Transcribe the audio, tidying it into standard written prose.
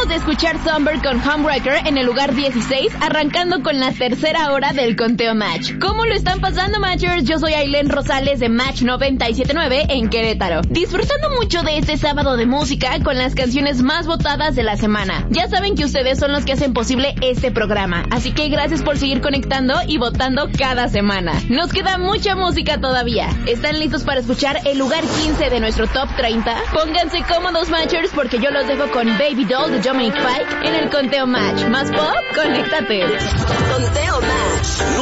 Acabamos de escuchar Somber con Homewrecker en el lugar 16, arrancando con la tercera hora del conteo Match. ¿Cómo lo están pasando, Matchers? Yo soy Ailén Rosales de Match 97.9 en Querétaro, disfrutando mucho de este sábado de música con las canciones más votadas de la semana. Ya saben que ustedes son los que hacen posible este programa, así que gracias por seguir conectando y votando cada semana. Nos queda mucha música todavía. ¿Están listos para escuchar el lugar 15 de nuestro Top 30? Pónganse cómodos, Matchers, porque yo los dejo con Baby Doll de Dominic Fike en el conteo Match. Más pop, conéctate. Conteo Match.